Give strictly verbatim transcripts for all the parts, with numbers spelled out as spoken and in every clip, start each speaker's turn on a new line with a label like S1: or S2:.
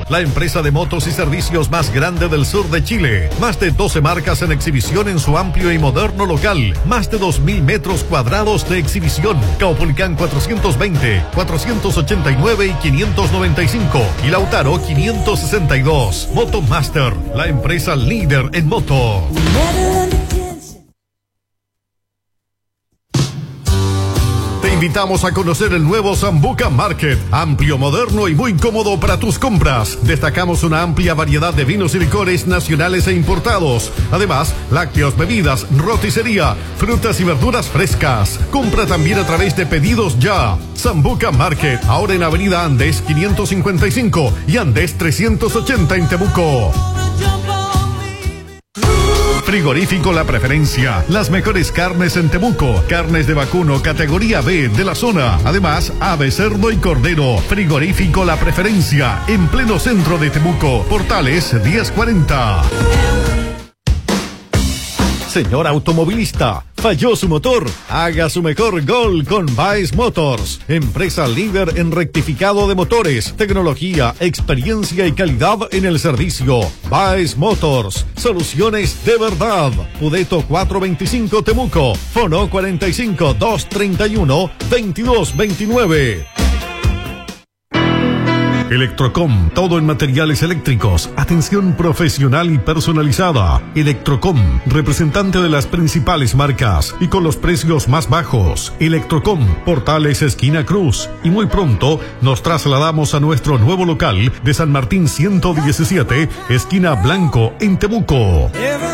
S1: la empresa de motos y servicios más grande del sur de Chile. Más de doce marcas en exhibición en su amplio y moderno local. Más de dos mil metros cuadrados de exhibición. Caupolicán cuatrocientos veinte, cuatrocientos ochenta y nueve y quinientos noventa y cinco. Y Lautaro quinientos sesenta y dos. Motomaster, la empresa líder en moto. Te invitamos a conocer el nuevo Sambuca Market, amplio, moderno y muy cómodo para tus compras. Destacamos una amplia variedad de vinos y licores nacionales e importados. Además, lácteos, bebidas, roticería, frutas y verduras frescas. Compra también a través de Pedidos Ya. Sambuca Market, ahora en Avenida Andes quinientos cincuenta y cinco y Andes trescientos ochenta en Temuco. Frigorífico La Preferencia, las mejores carnes en Temuco, carnes de vacuno categoría B de la zona, además ave, cerdo y cordero. Frigorífico La Preferencia, en pleno centro de Temuco, Portales diez cuarenta. Señor automovilista, ¿falló su motor? Haga su mejor gol con Baez Motors, empresa líder en rectificado de motores, tecnología, experiencia y calidad en el servicio. Baez Motors, soluciones de verdad. Pudeto cuatrocientos veinticinco Temuco, Fono cuarenta y cinco, doscientos treinta y uno, veintidós veintinueve. Electrocom, todo en materiales eléctricos, atención profesional y personalizada. Electrocom, representante de las principales marcas y con los precios más bajos. Electrocom, Portales esquina Cruz. Y muy pronto nos trasladamos a nuestro nuevo local de San Martín ciento diecisiete, esquina Blanco, en Temuco.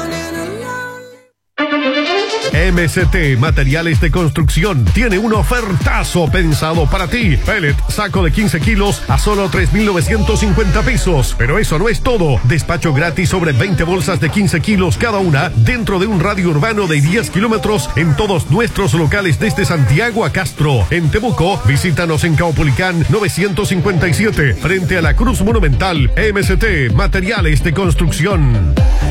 S1: M C T Materiales de Construcción tiene un ofertazo pensado para ti. Pellet, saco de quince kilos a solo tres mil novecientos cincuenta pesos. Pero eso no es todo. Despacho gratis sobre veinte bolsas de quince kilos cada una dentro de un radio urbano de diez kilómetros en todos nuestros locales desde Santiago a Castro. En Temuco, visítanos en Caupolicán novecientos cincuenta y siete frente a la Cruz Monumental. M C T Materiales de Construcción.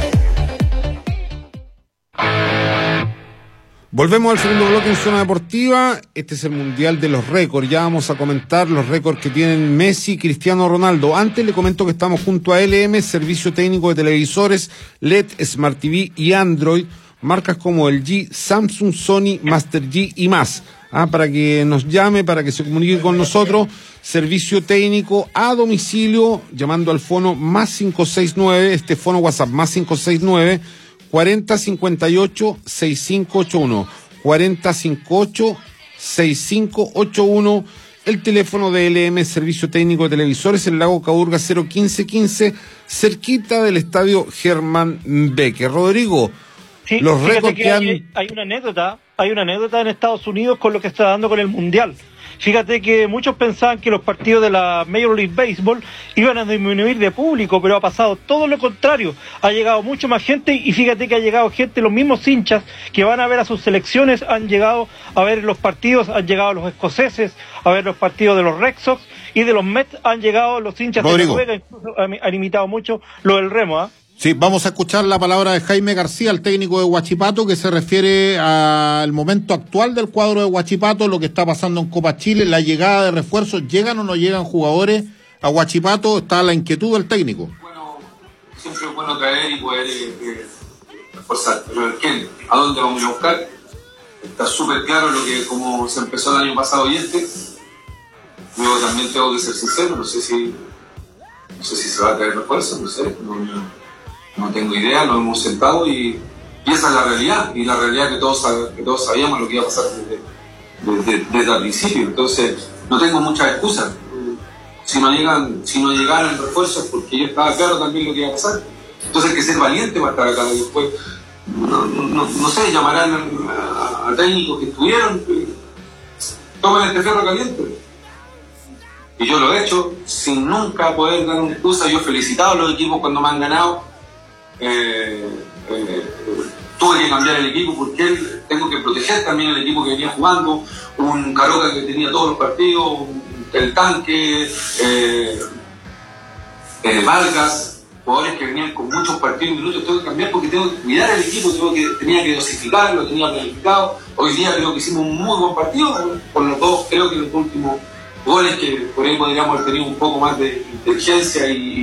S2: Volvemos al segundo bloque en Zona Deportiva. Este es el Mundial de los Récords. Ya vamos a comentar los récords que tienen Messi y Cristiano Ronaldo. Antes le comento que estamos junto a L M, servicio técnico de televisores, L E D, Smart T V y Android. Marcas como L G, Samsung, Sony, Master G y más. Ah, para que nos llame, para que se comunique con nosotros. Servicio técnico a domicilio, llamando al fono más cinco seis nueve, este fono WhatsApp, más cinco seis nueve, cuarenta cincuenta y ocho, sesenta y cinco ochenta y uno, cuarenta cincuenta y ocho, sesenta y cinco ochenta y uno, el teléfono de L M, Servicio Técnico de Televisores, el Lago Caburga cero quince quince, cerquita del estadio Germán Becker. Rodrigo,
S3: sí,
S2: los récords que,
S3: que
S2: han...
S3: hay, hay una anécdota, hay una anécdota en Estados Unidos con lo que está dando con el Mundial. Fíjate que muchos pensaban que los partidos de la Major League Baseball iban a disminuir de público, pero ha pasado todo lo contrario. Ha llegado mucho más gente y fíjate que ha llegado gente, los mismos hinchas que van a ver a sus selecciones han llegado a ver los partidos, han llegado los escoceses a ver los partidos de los Red Sox y de los Mets han llegado los hinchas
S2: Rodrigo.
S3: de Noruega, incluso han, han imitado mucho lo del remo, ¿ah? ¿eh?
S2: Sí, vamos a escuchar la palabra de Jaime García, el técnico de Huachipato, que se refiere al momento actual del cuadro de Huachipato, lo que está pasando en Copa Chile, la llegada de refuerzos, ¿llegan o no llegan jugadores a Huachipato? Está la inquietud del técnico.
S4: Bueno, siempre es bueno traer y poder eh, reforzar, pero ¿quién? ¿A dónde vamos a buscar? Está súper claro lo que como se empezó el año pasado y este. Luego también tengo que ser sincero, no sé si no sé si se va a traer refuerzos, no sé, no, no. No tengo idea, lo hemos sentado y, y esa es la realidad, y la realidad que todos, que todos sabíamos lo que iba a pasar desde, desde, desde el principio. Entonces, no tengo muchas excusas. Si no llegan, si no llegaran refuerzos, porque yo estaba claro también lo que iba a pasar. Entonces hay que ser valiente para estar acá. Y después, no, no, no sé, llamarán a, a, a técnicos que estuvieron, tomen este ferro caliente. Y yo lo he hecho sin nunca poder dar una excusa. Yo he felicitado a los equipos cuando me han ganado. Eh, eh, tuve que cambiar el equipo porque él, tengo que proteger también el equipo que venía jugando, un Caroca que tenía todos los partidos, el Tanque, eh, eh, Vargas, jugadores que venían con muchos partidos y minutos. Tengo que cambiar porque tengo que cuidar el equipo, tengo que, tenía que dosificarlo, tenía planificado. Hoy día creo que hicimos un muy buen partido con los dos, creo que los últimos goles que por ahí podríamos haber tenido un poco más de inteligencia y